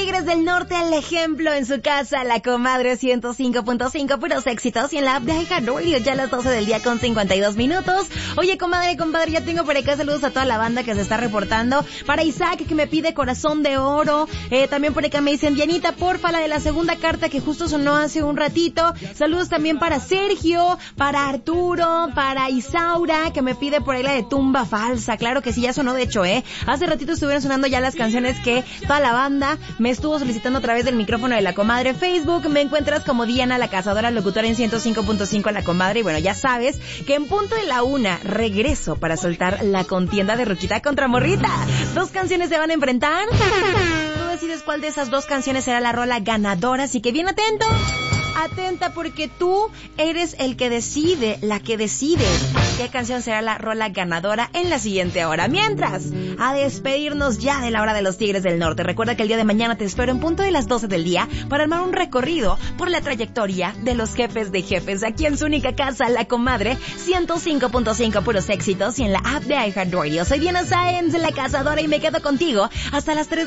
Tigres del Norte, el ejemplo en su casa, La Comadre 105.5, puros éxitos. Y en la app de iHeartRadio, ya a las 12 del día con 52 minutos. Oye, comadre, ya tengo por acá saludos a toda la banda que se está reportando. Para Isaac, que me pide Corazón de Oro. También por acá me dicen, Dianita, porfa, la de la segunda carta que justo sonó hace un ratito. Saludos también para Sergio, para Arturo, para Isaura, que me pide por ahí la de Tumba Falsa. Claro que sí, ya sonó de hecho, Hace ratito estuvieron sonando ya las canciones que toda la banda me estuvo solicitando a través del micrófono de La Comadre. Facebook me encuentras como Diana la Cazadora, locutora en 105.5 La Comadre. Y bueno, ya sabes que en punto de la 1 regreso para soltar la contienda de Ruquita contra Morrita. 2 canciones se van a enfrentar. Tú decides cuál de esas 2 canciones será la rola ganadora, así que bien atento. Atenta, porque tú eres el que decide, la que decide qué canción será la rola ganadora en la siguiente hora. Mientras, a despedirnos ya de la hora de los Tigres del Norte. Recuerda que el día de mañana te espero en punto de las 12 del día para armar un recorrido por la trayectoria de los jefes de jefes, aquí en su única casa, La Comadre 105.5, puros éxitos, y en la app de iHeartRadio. Soy Diana Sáenz, la Cazadora, y me quedo contigo hasta las 3